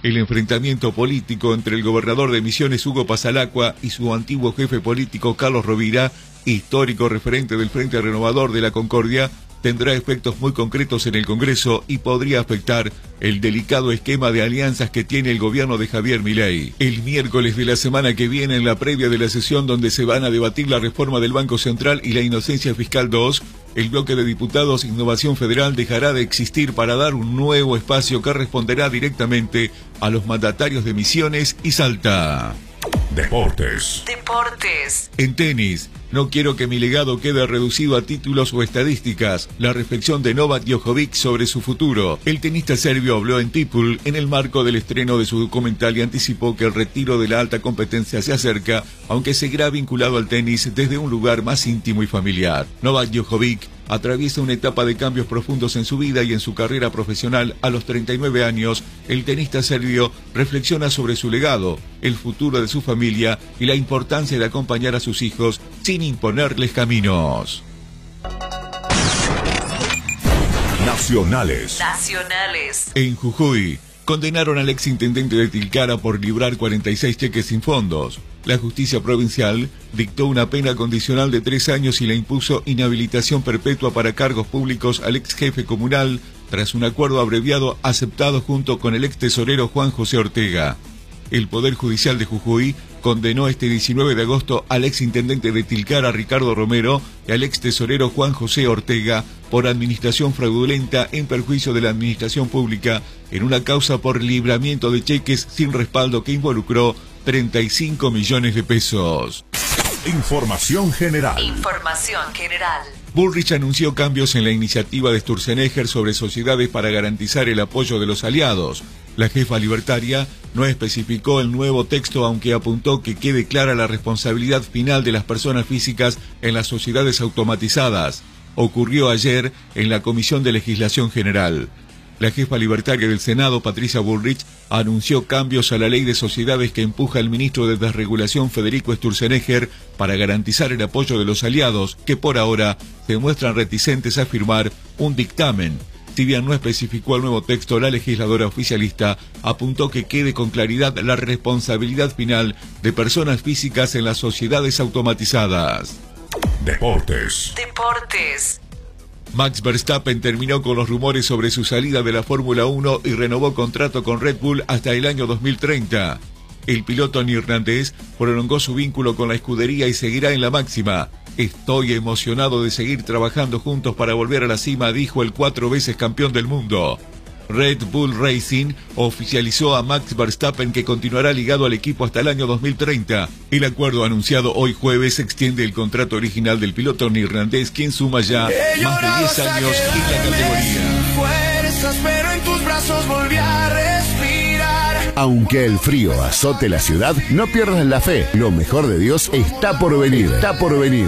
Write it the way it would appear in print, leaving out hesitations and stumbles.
El enfrentamiento político entre el gobernador de Misiones, Hugo Pasalacqua, y su antiguo jefe político, Carlos Rovira, histórico referente del Frente Renovador de la Concordia, tendrá efectos muy concretos en el Congreso y podría afectar el delicado esquema de alianzas que tiene el gobierno de Javier Milei. El miércoles de la semana que viene, en la previa de la sesión donde se van a debatir la reforma del Banco Central y la inocencia fiscal 2, el bloque de diputados Innovación Federal dejará de existir para dar un nuevo espacio que responderá directamente a los mandatarios de Misiones y Salta. Deportes. En tenis, no quiero que mi legado quede reducido a títulos o estadísticas. La reflexión de Novak Djokovic sobre su futuro. El tenista serbio habló en People en el marco del estreno de su documental y anticipó que el retiro de la alta competencia se acerca, aunque seguirá vinculado al tenis desde un lugar más íntimo y familiar. Novak Djokovic atraviesa una etapa de cambios profundos en su vida y en su carrera profesional. A los 39 años, el tenista serbio reflexiona sobre su legado, el futuro de su familia y la importancia de acompañar a sus hijos sin imponerles caminos. Nacionales. En Jujuy, condenaron al exintendente de Tilcara por librar 46 cheques sin fondos. La justicia provincial dictó una pena condicional de 3 años y le impuso inhabilitación perpetua para cargos públicos al ex jefe comunal tras un acuerdo abreviado aceptado junto con el ex tesorero Juan José Ortega. El Poder Judicial de Jujuy condenó este 19 de agosto al ex intendente de Tilcara, Ricardo Romero, y al ex tesorero Juan José Ortega por administración fraudulenta en perjuicio de la administración pública en una causa por libramiento de cheques sin respaldo que involucró 35 millones de pesos. Información general. Bullrich anunció cambios en la iniciativa de Sturzenegger sobre sociedades para garantizar el apoyo de los aliados. La jefa libertaria no especificó el nuevo texto, aunque apuntó que quede clara la responsabilidad final de las personas físicas en las sociedades automatizadas. Ocurrió ayer en la Comisión de Legislación General. La jefa libertaria del Senado, Patricia Bullrich, anunció cambios a la ley de sociedades que empuja el ministro de Desregulación, Federico Sturzenegger, para garantizar el apoyo de los aliados, que por ahora se muestran reticentes a firmar un dictamen. Si bien no especificó el nuevo texto, la legisladora oficialista apuntó que quede con claridad la responsabilidad final de personas físicas en las sociedades automatizadas. Deportes. Max Verstappen terminó con los rumores sobre su salida de la Fórmula 1 y renovó contrato con Red Bull hasta el año 2030. El piloto neerlandés prolongó su vínculo con la escudería y seguirá en la máxima. Estoy emocionado de seguir trabajando juntos para volver a la cima, dijo el 4 veces campeón del mundo. Red Bull Racing oficializó a Max Verstappen, que continuará ligado al equipo hasta el año 2030. El acuerdo anunciado hoy jueves extiende el contrato original del piloto neerlandés, quien suma ya más de 10 años en la categoría. Fuerzas, pero en tus brazos volví a respirar. Aunque el frío azote la ciudad, no pierdas la fe. Lo mejor de Dios está por venir.